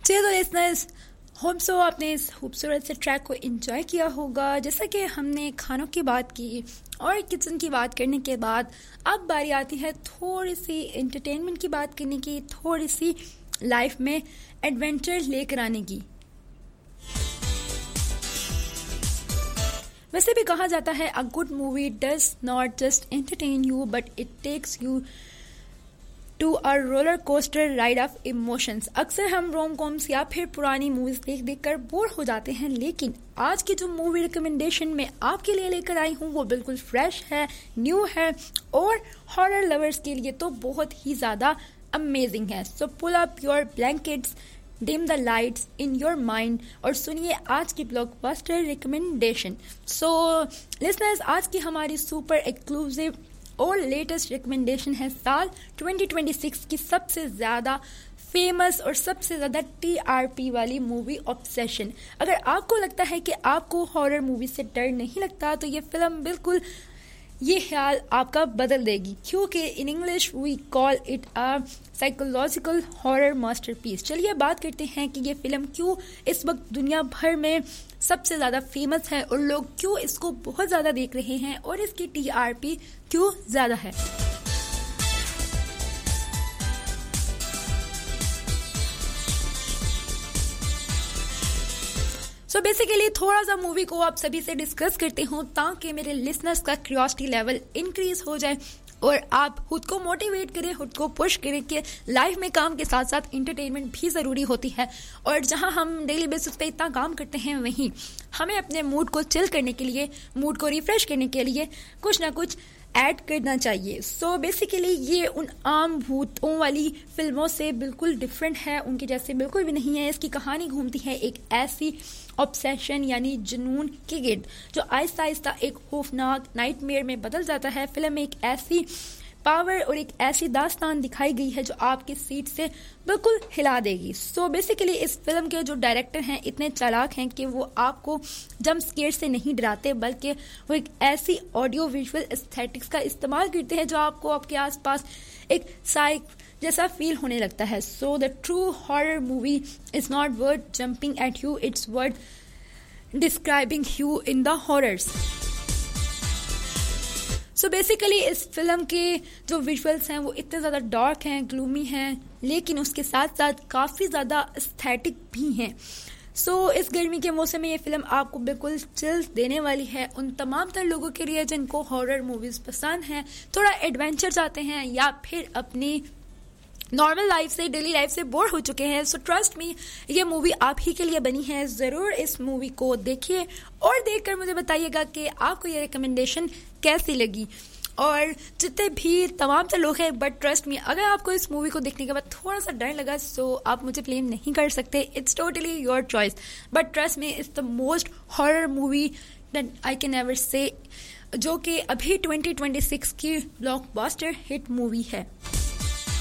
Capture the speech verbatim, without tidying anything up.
चलो listeners, hope so आपने इस खूबसूरत से ट्रैक को एंजॉय किया होगा। जैसा कि हमने खानों की बात की और किचन की बात करने के बाद अब बारी आती है थोड़ी सी एंटरटेनमेंट की बात करने की, थोड़ी सी लाइफ में एडवेंचर लेकर आने की। वैसे भी कहा जाता है a good movie does not just entertain you but it takes you to a roller coaster ride of emotions. अक्सर हम रोम कॉम्स या फिर पुरानी मूवीज देख देख कर बोर हो जाते हैं, लेकिन आज की जो मूवी रिकमेंडेशन मैं आपके लिए लेकर आई हूँ वो बिल्कुल फ्रेश है, न्यू है और हॉरर लवर्स के लिए तो बहुत ही ज्यादा अमेजिंग है। सो pull up your blankets, dim the lights in your mind और सुनिए आज की ब्लॉकबस्टर रिकमेंडेशन। सो लिसनर्स, आज की हमारी सुपर एक्सक्लूसिव और लेटेस्ट रिकमेंडेशन है साल ट्वेंटी ट्वेंटी सिक्स की सबसे ज्यादा फेमस और सबसे ज्यादा टीआरपी वाली मूवी ऑब्सेशन। अगर आपको लगता है कि आपको हॉरर मूवी से डर नहीं लगता तो ये फिल्म बिल्कुल ये ख्याल आपका बदल देगी, क्योंकि in English we call it a psychological horror masterpiece. चलिए बात करते हैं कि ये फिल्म क्यों इस वक्त दुनिया भर में सबसे ज्यादा फेमस है और लोग क्यों इसको बहुत ज्यादा देख रहे हैं और इसकी टीआरपी क्यों ज्यादा है। सो so बेसिकली थोड़ा सा मूवी को आप सभी से डिस्कस करते हूँ ताकि मेरे लिसनर्स का क्यूरियोसिटी लेवल इंक्रीज हो जाए और आप खुद को मोटिवेट करें, खुद को पुश करें कि लाइफ में काम के साथ साथ इंटरटेनमेंट भी ज़रूरी होती है। और जहां हम डेली बेसिस पे इतना काम करते हैं वहीं हमें अपने मूड को चिल करने के लिए, मूड को रिफ्रेश करने के लिए कुछ ना कुछ ऐड करना चाहिए। सो so बेसिकली ये उन आम भूतों वाली फिल्मों से बिल्कुल डिफरेंट है, उनके जैसे बिल्कुल भी नहीं है। इसकी कहानी घूमती है एक ऐसी ऑब्सेशन यानी जुनून के गिर्द जो आहिस्ता आहिस्ता एक खौफनाक नाइटमेयर में बदल जाता है। फिल्म में एक ऐसी पावर और एक ऐसी दास्तान दिखाई गई है जो आपकी सीट से बिल्कुल हिला देगी। सो so बेसिकली इस फिल्म के जो डायरेक्टर हैं इतने चालाक हैं कि वो आपको जंप स्केयर से नहीं डराते, बल्कि वो एक ऐसी ऑडियो विजुअल एस्थेटिक्स का इस्तेमाल करते हैं जो आपको आपके आसपास एक साइक जैसा फील होने लगता है। So the true horror movie is not worth jumping eight you, it's worth describing you in the horrors. So so basically इस फिल्म के जो विजुअल्स हैं वो इतने ज़्यादा डार्क हैं, ग्लूमी हैं, लेकिन उसके साथ साथ काफ़ी ज़्यादा एस्थेटिक भी हैं। सो so, इस गर्मी के मौसम में ये फिल्म आपको बिल्कुल चिल देने वाली है उन तमाम तर लोगों के लिए जिनको हॉरर मूवीज़ पसंद हैं, थोड़ा एडवेंचर चाहते हैं या फिर अपनी नॉर्मल लाइफ से, डेली लाइफ से बोर हो चुके हैं। सो ट्रस्ट मी, ये मूवी आप ही के लिए बनी है। ज़रूर इस मूवी को देखिए और देखकर मुझे बताइएगा कि आपको ये रिकमेंडेशन कैसी लगी। और जितने भी तमाम से लोग हैं, बट ट्रस्ट मी, अगर आपको इस मूवी को देखने के बाद थोड़ा सा डर लगा सो आप मुझे ब्लेम नहीं कर सकते, it's totally your choice. But trust me, it's the most horror movie that I can ever से, जो कि अभी ट्वेंटी ट्वेंटी सिक्स की ब्लॉकबस्टर हिट मूवी है।